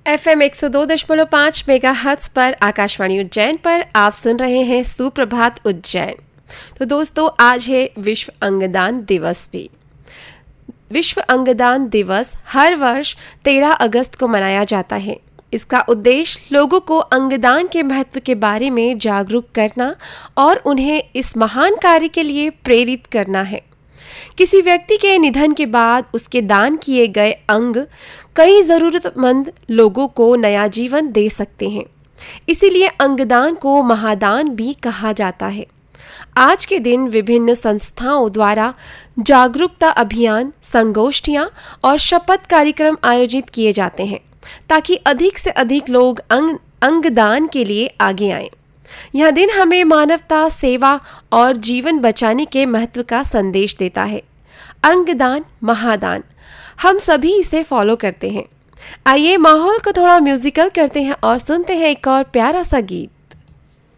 FM 102.5 megahertz पर आकाशवाणी उज्जैन पर आप सुन रहे हैं सुप्रभात उज्जैन। तो दोस्तों, आज है विश्व अंगदान दिवस भी। विश्व अंगदान दिवस हर वर्ष 13 अगस्त को मनाया जाता है। इसका उद्देश्य लोगों को अंगदान के महत्व के बारे में जागरूक करना और उन्हें इस महान कार्य के लिए प्रेरित करना है। किसी व्यक्ति के निधन के बाद उसके दान किए गए अंग कई जरूरतमंद लोगों को नया जीवन दे सकते हैं। इसीलिए अंगदान को महादान भी कहा जाता है। आज के दिन विभिन्न संस्थाओं द्वारा जागरूकता अभियान, संगोष्ठियां और शपथ कार्यक्रम आयोजित किए जाते हैं ताकि अधिक से अधिक लोग अंगदान के लिए आगे आएं। यह दिन हमें मानवता, सेवा और जीवन बचाने के महत्व का संदेश देता है। अंगदान, महादान, हम सभी इसे फॉलो करते हैं। आइए माहौल को थोड़ा म्यूजिकल करते हैं और सुनते हैं एक और प्यारा सा गीत।